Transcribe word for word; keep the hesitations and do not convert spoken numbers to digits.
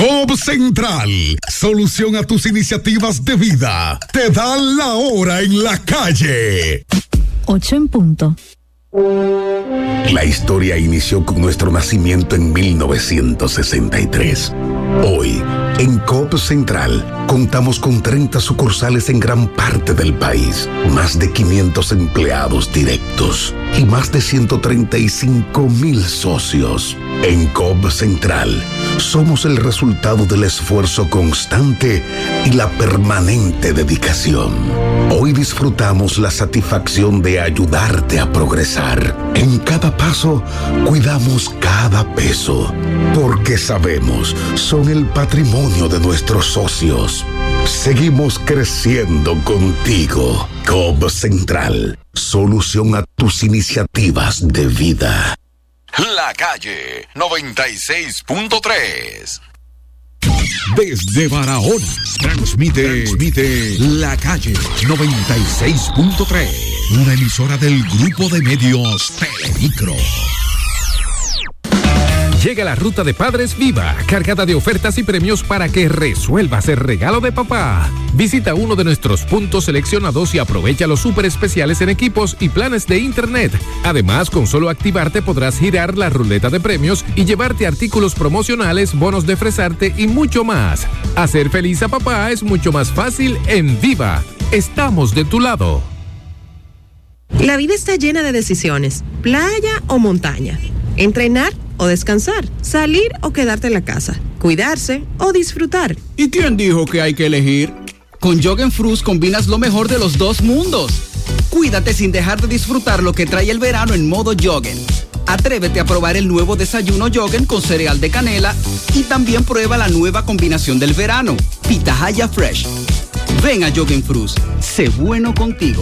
Cobb Central, solución a tus iniciativas de vida. Te da la hora en la calle. Ocho en punto. La historia inició con nuestro nacimiento en mil novecientos sesenta y tres. Hoy, en Cobb Central, contamos con treinta sucursales en gran parte del país, más de quinientos empleados directos y más de ciento treinta y cinco mil socios. En Cobb Central, somos el resultado del esfuerzo constante y la permanente dedicación. Hoy disfrutamos la satisfacción de ayudarte a progresar. En cada paso, cuidamos cada peso, porque sabemos, son el patrimonio de nuestros socios. Seguimos creciendo contigo. Cobb Central, solución a tus iniciativas de vida. La Calle noventa y seis punto tres. Desde Barahona, transmite, transmite La Calle noventa y seis punto tres, una emisora del grupo de medios Telemicro. Llega la ruta de Padres Viva, cargada de ofertas y premios para que resuelvas el regalo de papá. Visita uno de nuestros puntos seleccionados y aprovecha los súper especiales en equipos y planes de internet. Además, con solo activarte podrás girar la ruleta de premios y llevarte artículos promocionales, bonos de fresarte y mucho más. Hacer feliz a papá es mucho más fácil en Viva. Estamos de tu lado. La vida está llena de decisiones, playa o montaña, entrenar o descansar, salir o quedarte en la casa, cuidarse o disfrutar. ¿Y quién dijo que hay que elegir? Con Joggenfruz combinas lo mejor de los dos mundos. Cuídate sin dejar de disfrutar lo que trae el verano en modo Joggen. Atrévete a probar el nuevo desayuno Joggen con cereal de canela y también prueba la nueva combinación del verano, Pitahaya Fresh. Ven a Joggenfruz, sé bueno contigo.